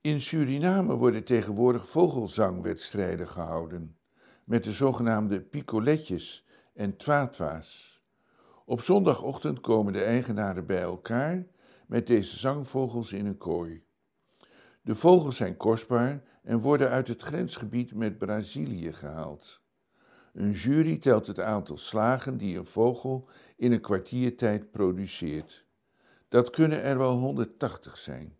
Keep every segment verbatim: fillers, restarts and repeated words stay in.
In Suriname worden tegenwoordig vogelzangwedstrijden gehouden, met de zogenaamde picoletjes en twatwa's. Op zondagochtend komen de eigenaren bij elkaar met deze zangvogels in een kooi. De vogels zijn kostbaar en worden uit het grensgebied met Brazilië gehaald. Een jury telt het aantal slagen die een vogel in een kwartiertijd produceert. Dat kunnen er wel honderdtachtig zijn.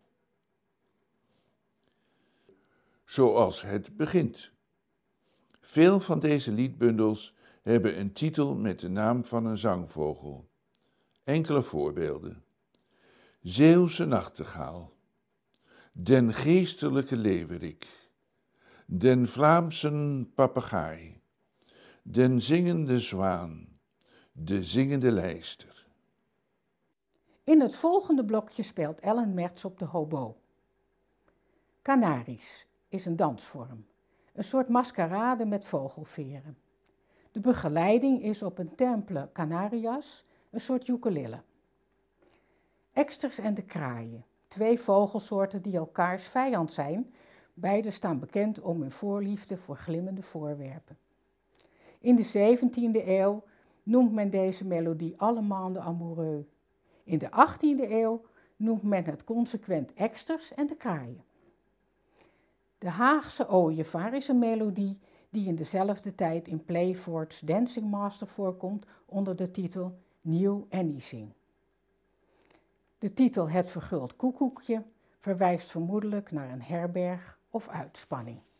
Zoals het begint. Veel van deze liedbundels hebben een titel met de naam van een zangvogel. Enkele voorbeelden. Zeeuwse nachtegaal, den geestelijke leeuwerik, den Vlaamsen papegaai, den zingende zwaan, de zingende lijster. In het volgende blokje speelt Ellen Merts op de hobo. Canaries is een dansvorm, een soort maskerade met vogelveren. De begeleiding is op een temple canarias, een soort ukulele. Eksters en de kraaien, twee vogelsoorten die elkaars vijand zijn. Beide staan bekend om hun voorliefde voor glimmende voorwerpen. In de zeventiende eeuw noemt men deze melodie Allemande amoureux. In de achttiende eeuw noemt men het consequent eksters en de kraaien. De Haagse ooievaar is een melodie die in dezelfde tijd in Playford's Dancing Master voorkomt onder de titel New Anything. De titel Het verguld koekoekje verwijst vermoedelijk naar een herberg of uitspanning.